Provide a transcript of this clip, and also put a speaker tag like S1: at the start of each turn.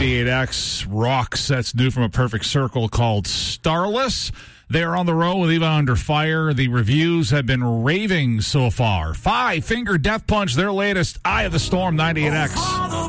S1: 98X rocks. That's new from A Perfect Circle called Starless. They are on the road with Eva Under Fire. The reviews have been raving so far. Five Finger Death Punch, their latest Eye of the Storm 98X.